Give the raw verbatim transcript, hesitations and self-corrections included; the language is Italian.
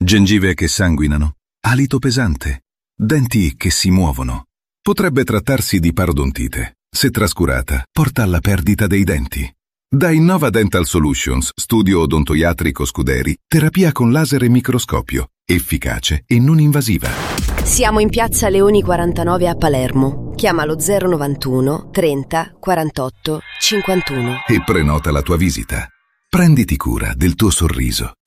gengive che sanguinano, alito pesante, denti che si muovono. Potrebbe trattarsi di parodontite. Se trascurata, porta alla perdita dei denti. Da Innova Dental Solutions, studio odontoiatrico Scuderi, terapia con laser e microscopio, efficace e non invasiva. Siamo in piazza Leoni quarantanove a Palermo. Chiamalo zero novantuno trenta quarantotto cinquantuno e prenota la tua visita. Prenditi cura del tuo sorriso.